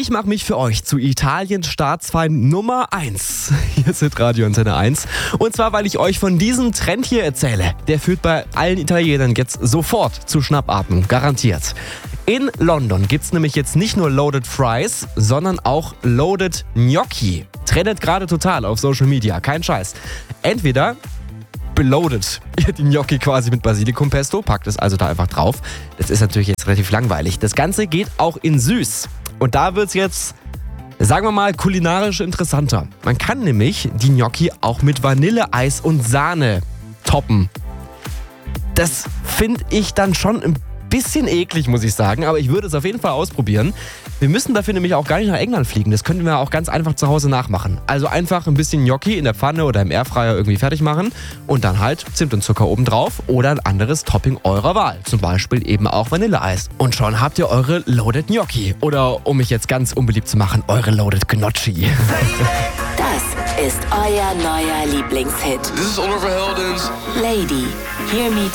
Ich mache mich für euch zu Italiens Staatsfeind Nummer 1. Hier ist Radio Antenne 1. Und zwar, weil ich euch von diesem Trend hier erzähle. Der führt bei allen Italienern jetzt sofort zu Schnappatmung. Garantiert. In London gibt's nämlich jetzt nicht nur Loaded Fries, sondern auch Loaded Gnocchi. Trendet gerade total auf Social Media. Kein Scheiß. Entweder beloadet ihr die Gnocchi quasi mit Basilikumpesto, packt es also da einfach drauf. Das ist natürlich jetzt relativ langweilig. Das Ganze geht auch in süß. Und da wird's jetzt, sagen wir mal, kulinarisch interessanter. Man kann nämlich die Gnocchi auch mit Vanilleeis und Sahne toppen. Das finde ich dann schon ein bisschen eklig, muss ich sagen, aber ich würde es auf jeden Fall ausprobieren. Wir müssen dafür nämlich auch gar nicht nach England fliegen. Das könnten wir auch ganz einfach zu Hause nachmachen. Also einfach ein bisschen Gnocchi in der Pfanne oder im Airfryer irgendwie fertig machen und dann halt Zimt und Zucker oben drauf oder ein anderes Topping eurer Wahl. Zum Beispiel eben auch Vanilleeis. Und schon habt ihr eure Loaded Gnocchi. Oder, um mich jetzt ganz unbeliebt zu machen, eure Loaded Gnocchi. Das ist euer neuer Lieblingshit. This is Oliver Heldens. Lady, Hear Me